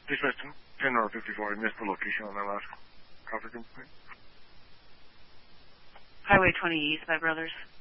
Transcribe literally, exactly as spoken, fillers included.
Dismissed. ten or fifty-four. I missed the location on that last cover complaint. Highway twenty East, my brothers.